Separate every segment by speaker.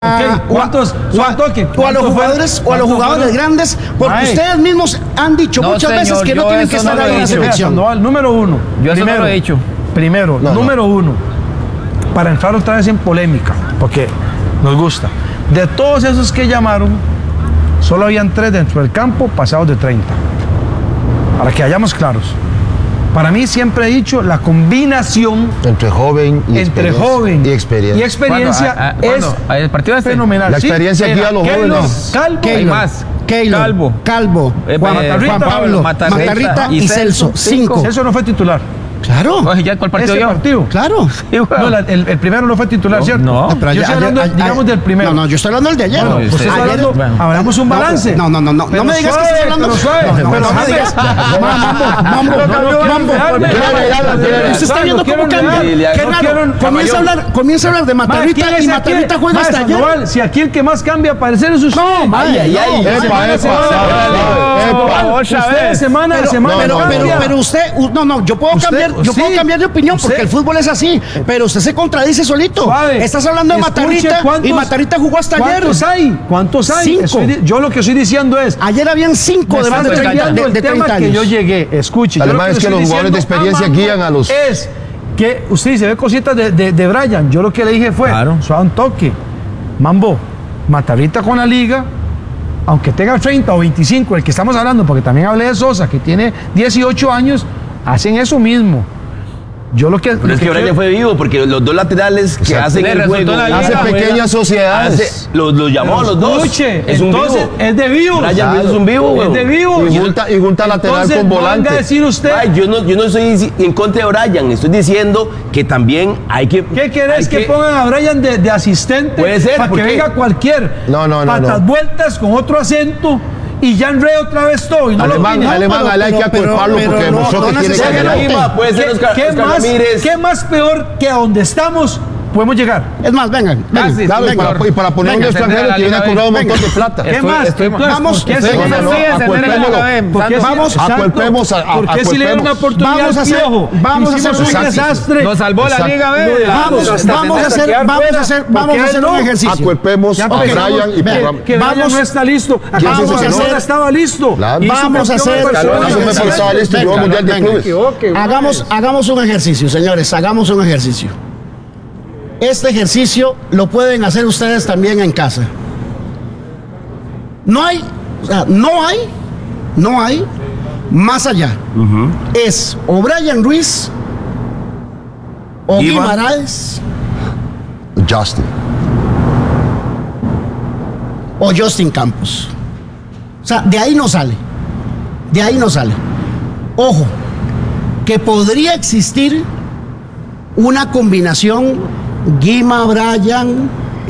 Speaker 1: ¿Cuántos?
Speaker 2: O a los jugadores grandes, porque ustedes mismos han dicho muchas veces que no tienen que estar ahí en la selección.
Speaker 1: Número uno.
Speaker 3: Yo eso no lo he dicho.
Speaker 1: Primero, número uno, para entrar otra vez en polémica, porque nos gusta. De todos esos que llamaron, solo habían 3 dentro del campo pasados de 30. Para que hayamos claros. Para mí siempre he dicho la combinación
Speaker 4: entre joven y experiencia
Speaker 1: es
Speaker 3: el partido este
Speaker 1: fenomenal.
Speaker 4: La experiencia aquí a los jóvenes.
Speaker 2: Calvo, Juan Pablo, Matarrita y Celso. 5.
Speaker 1: Celso no fue titular.
Speaker 2: Claro.
Speaker 3: Oye, ¿ya cuál partido
Speaker 1: ese
Speaker 3: yo?
Speaker 1: partido.
Speaker 2: Claro.
Speaker 1: Sí, bueno. No, el primero no fue titular, ¿cierto?
Speaker 3: No.
Speaker 2: Pero
Speaker 1: yo estoy hablando, digamos, del primero.
Speaker 2: No, yo estoy hablando del de ayer.
Speaker 1: Bueno, usted está hablando, hablamos un balance.
Speaker 2: No me digas que estás hablando.
Speaker 1: Pero me digas.
Speaker 2: Mambo. Usted está viendo cómo cambia. Qué raro. Comienza a hablar de Matarrita y Matarrita juega hasta ayer.
Speaker 1: Si aquí el que más cambia parecer es usted.
Speaker 2: No,
Speaker 1: Ustedes semana a semana.
Speaker 2: Pero usted, yo puedo cambiar de opinión porque el fútbol es así, pero usted se contradice solito. Estás hablando de Matarrita y Matarrita jugó hasta ayer.
Speaker 1: ¿Cuántos hay?
Speaker 2: 5.
Speaker 1: Yo lo que estoy diciendo es,
Speaker 2: ayer habían 5 de más de 30 años.
Speaker 1: Que yo llegué, escuche.
Speaker 4: Además es que los jugadores de experiencia guían a los...
Speaker 1: Es que usted dice, ve cositas de Brian. Yo lo que le dije fue, suave un toque. Mambo, Matarrita con la liga, aunque tenga 30 o 25, el que estamos hablando, porque también hablé de Sosa, que tiene 18 años, hacen eso mismo.
Speaker 5: Pero es que Brian fue vivo, porque los dos laterales que hacen el juego,
Speaker 4: hace pequeñas sociedades.
Speaker 5: Los llamó a los dos.
Speaker 1: Es un vivo. Es de vivo.
Speaker 5: Brian es un vivo, güey.
Speaker 1: Es de vivo.
Speaker 4: Y junta lateral con volante.
Speaker 1: Venga a decir usted.
Speaker 5: Ay, yo no estoy en contra de Brian, estoy diciendo que también hay que...
Speaker 1: ¿Qué querés que pongan a Brian de asistente?
Speaker 5: Puede ser,
Speaker 1: para que venga cualquier patas vueltas con otro acento y ya enreda otra vez todo. Y no
Speaker 4: Alemán, hay que aculparlo porque demostró que tiene que ganar.
Speaker 1: ¿Qué más peor que a donde estamos podemos llegar?
Speaker 2: Es más, vengan.
Speaker 4: Y para poner un extranjero que viene a cobrar un montón de plata.
Speaker 1: ¿Qué más?
Speaker 2: Vamos.
Speaker 1: ¿Por qué si le dieron una oportunidad al Piojo?
Speaker 2: Vamos a hacer un desastre.
Speaker 3: Nos salvó la Liga B.
Speaker 2: Vamos a hacer un ejercicio.
Speaker 4: Acuerpemos a Brian y
Speaker 1: programa. Que Brian no está listo. Estaba listo.
Speaker 2: Vamos a hacer... Hagamos un ejercicio, señores. Hagamos un ejercicio. Este ejercicio lo pueden hacer ustedes también en casa. No hay más allá. Es o Brian Ruiz o Guimaraes,
Speaker 4: Justin
Speaker 2: o Justin Campos. O sea, de ahí no sale. Ojo, que podría existir una combinación Guima, Brian,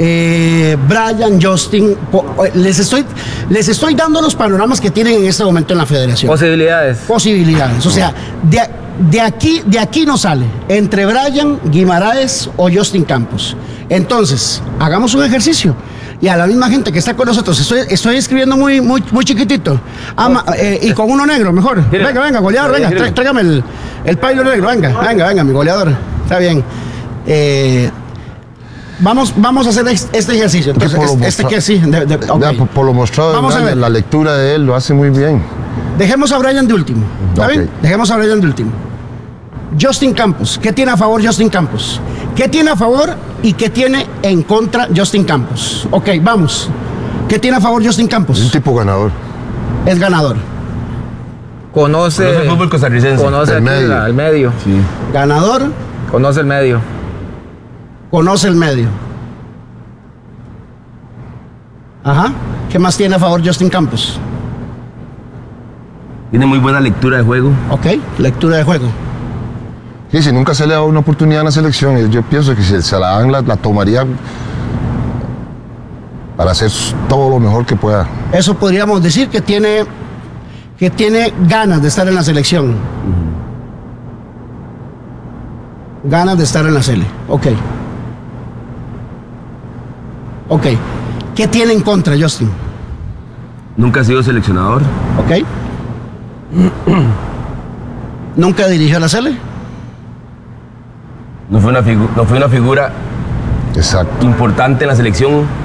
Speaker 2: Justin. Les estoy dando los panoramas que tienen en este momento en la federación.
Speaker 3: Posibilidades.
Speaker 2: O sea, de aquí no sale entre Brian, Guimaraes o Justin Campos. Entonces, hagamos un ejercicio. Y a la misma gente que está con nosotros, estoy escribiendo muy chiquitito. Y con uno negro, mejor. Venga, goleador, venga, tráigame el pailo negro, venga, mi goleador. Está bien. Vamos a hacer este ejercicio. Entonces,
Speaker 4: por lo mostrado la lectura de él lo hace muy bien.
Speaker 2: Dejemos a Brian de último. ¿Está bien? Dejemos a Brian de último. Justin Campos. ¿Qué tiene a favor Justin Campos? ¿Qué tiene a favor y qué tiene en contra Justin Campos? Ok, vamos. ¿Qué tiene a favor Justin Campos?
Speaker 4: Es un tipo ganador.
Speaker 2: Es ganador.
Speaker 3: Conoce
Speaker 5: el fútbol costarricense.
Speaker 3: Conoce el medio.
Speaker 5: Sí.
Speaker 2: Ganador.
Speaker 3: Conoce el medio.
Speaker 2: Ajá. ¿Qué más tiene a favor Justin Campos?
Speaker 5: Tiene muy buena lectura de juego.
Speaker 2: Ok, lectura de juego.
Speaker 4: Sí, si nunca se le da una oportunidad en la selección, yo pienso que si se la dan, la tomaría para hacer todo lo mejor que pueda.
Speaker 2: Eso podríamos decir que tiene ganas de estar en la selección. Ganas de estar en la sele. Ok. ¿Qué tiene en contra Justin?
Speaker 5: Nunca ha sido seleccionador.
Speaker 2: Ok. ¿Nunca dirigió a la sele?
Speaker 5: No fue una figura importante en la selección